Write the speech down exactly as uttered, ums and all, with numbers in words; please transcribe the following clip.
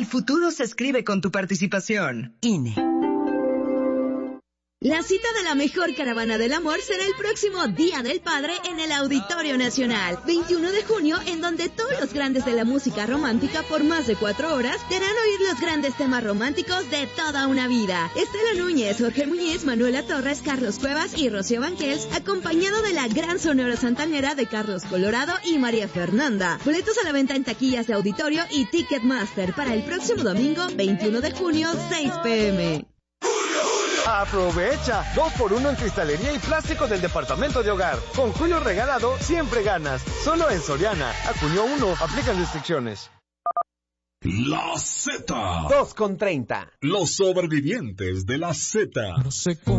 El futuro se escribe con tu participación. I N E. La cita de la mejor caravana del amor será el próximo Día del Padre en el Auditorio Nacional, veintiuno de junio, en donde todos los grandes de la música romántica por más de cuatro horas te harán oír los grandes temas románticos de toda una vida. Estela Núñez, Jorge Muñiz, Manuela Torres, Carlos Cuevas y Rocío Banquels, acompañado de la gran sonora santanera de Carlos Colorado y María Fernanda. Boletos a la venta en taquillas de Auditorio y Ticketmaster para el próximo domingo, veintiuno de junio, seis pe eme. ¡Aprovecha! dos por uno en cristalería y plástico del departamento de hogar. Con Julio Regalado siempre ganas. Solo en Soriana. A junio uno, aplican restricciones. La Z. dos con treinta. Los sobrevivientes de la Z. No sé cómo